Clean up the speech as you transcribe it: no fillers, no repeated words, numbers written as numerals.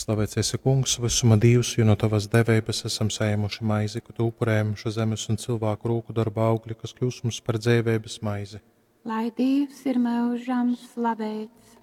Slavēts esi, Kungs, visuma Dievs, jo no tavas devības esam saņēmuši maizi, ka tu upurējuši zemes un cilvēku roku darba augļi, kas kļūst mums par dzīvības maizi. Lai Dievs ir mūžam slavēts.